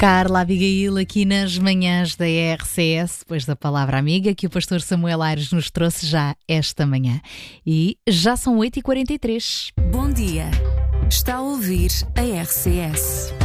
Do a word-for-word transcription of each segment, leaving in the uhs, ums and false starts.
Carla Abigail aqui nas manhãs da R C S, depois da palavra amiga que o pastor Samuel Aires nos trouxe já esta manhã. E já são oito e quarenta e três. Bom dia, está a ouvir a R C S.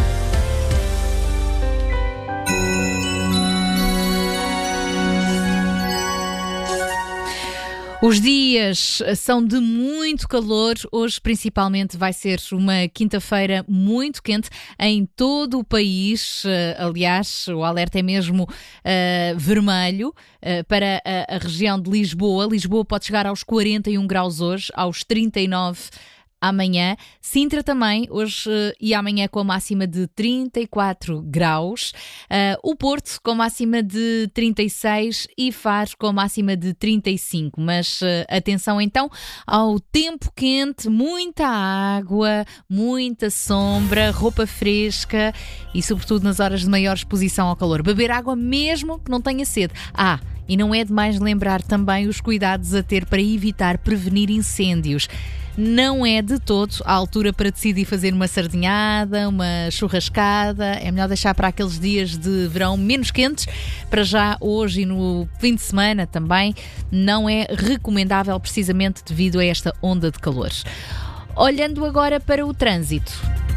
Os dias são de muito calor, hoje principalmente vai ser uma quinta-feira muito quente em todo o país. Aliás, o alerta é mesmo uh, vermelho uh, para a, a região de Lisboa. Lisboa pode chegar aos quarenta e um graus hoje, aos trinta e nove amanhã. Sintra também, hoje uh, e amanhã com a máxima de trinta e quatro graus. Uh, o Porto com máxima de trinta e seis e Faro com máxima de trinta e cinco. Mas uh, atenção então ao tempo quente, muita água, muita sombra, roupa fresca e sobretudo nas horas de maior exposição ao calor. Beber água mesmo que não tenha sede. Ah, e não é demais lembrar também os cuidados a ter para evitar prevenir incêndios. Não é de todo a altura para decidir fazer uma sardinhada, uma churrascada. É melhor deixar para aqueles dias de verão menos quentes. Para já, hoje e no fim de semana também, não é recomendável precisamente devido a esta onda de calor. Olhando agora para o trânsito.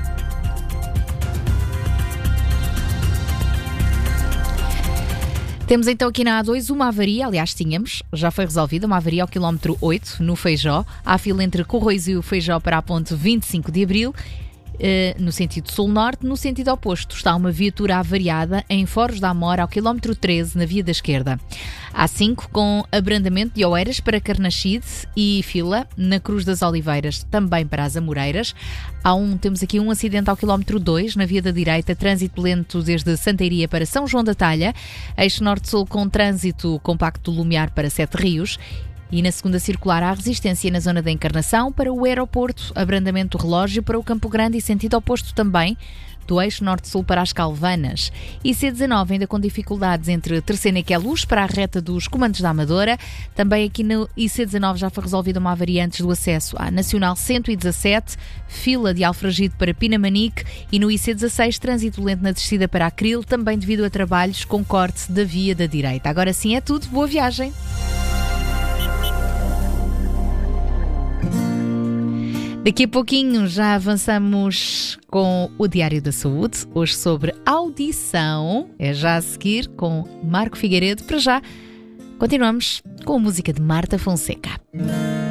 Temos então aqui na A dois uma avaria, aliás tínhamos, já foi resolvida, uma avaria ao quilómetro oito, no Feijó. Há fila entre Corroios e o Feijó para a ponte vinte e cinco de Abril, eh, no sentido sul-norte. No sentido oposto está uma viatura avariada em Foros da Amora ao quilómetro treze, na via da esquerda. A cinco com abrandamento de Oeiras para Carnaxide e fila na Cruz das Oliveiras, também para as Amoreiras. Há um, temos aqui um acidente ao quilómetro dois, na via da direita, trânsito lento desde Santeiria para São João da Talha, eixo norte-sul com trânsito compacto do Lumiar para Sete Rios. E na segunda circular há resistência na zona da Encarnação para o aeroporto, abrandamento do relógio para o Campo Grande e sentido oposto também, do eixo norte-sul para as Calvanas. I C dezanove ainda com dificuldades entre Terceira e Queluz para a reta dos Comandos da Amadora. Também aqui no I C dezanove já foi resolvida uma avaria antes do acesso à Nacional cento e dezassete, fila de Alfragide para Pinamanique, e no I C dezasseis trânsito lento na descida para Acril, também devido a trabalhos com corte da via da direita. Agora sim é tudo, boa viagem! Daqui a pouquinho já avançamos com o Diário da Saúde, hoje sobre audição. É já a seguir com Marco Figueiredo. Para já, continuamos com a música de Marta Fonseca.